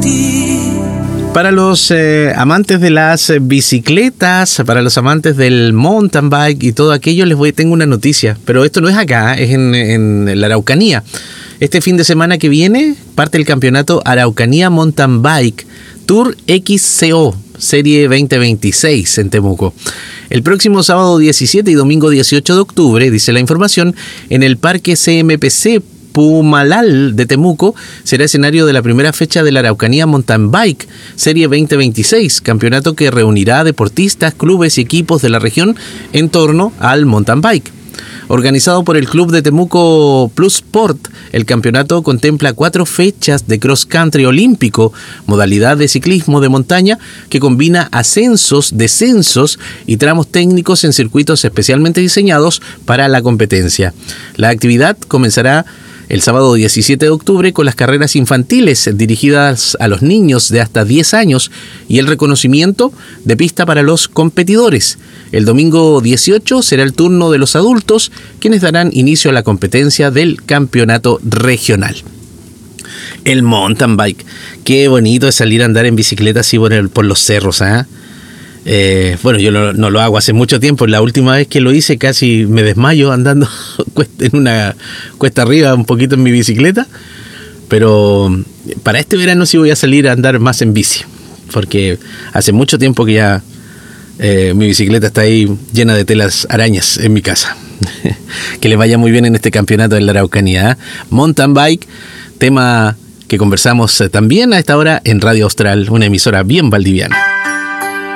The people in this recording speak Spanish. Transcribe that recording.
Para los amantes de las bicicletas, para los amantes del mountain bike y todo aquello, tengo una noticia, pero esto no es acá, es en la Araucanía. Este fin de semana que viene parte el campeonato Araucanía Mountain Bike Tour XCO, serie 2026 en Temuco. El próximo sábado 17 y domingo 18 de octubre, dice la información, en el Parque CMPC Pumalal de Temuco será escenario de la primera fecha de la Araucanía Mountain Bike Serie 2026, campeonato que reunirá a deportistas, clubes y equipos de la región en torno al mountain bike. Organizado por el Club de Temuco Plus Sport, el campeonato contempla 4 fechas de cross country olímpico, modalidad de ciclismo de montaña que combina ascensos, descensos y tramos técnicos en circuitos especialmente diseñados para la competencia. La actividad comenzará el sábado 17 de octubre con las carreras infantiles dirigidas a los niños de hasta 10 años y el reconocimiento de pista para los competidores. El domingo 18 será el turno de los adultos, quienes darán inicio a la competencia del campeonato regional. El mountain bike. Qué bonito es salir a andar en bicicleta así por los cerros, ¿eh? Bueno, yo no lo hago hace mucho tiempo. La última vez que lo hice casi me desmayo andando en una cuesta arriba un poquito en mi bicicleta. Pero para este verano sí voy a salir a andar más en bici, porque hace mucho tiempo que ya mi bicicleta está ahí llena de telas arañas en mi casa. Que les vaya muy bien en este campeonato de la Araucanía, ¿eh? Mountain bike, tema que conversamos también a esta hora en Radio Austral, una emisora bien valdiviana.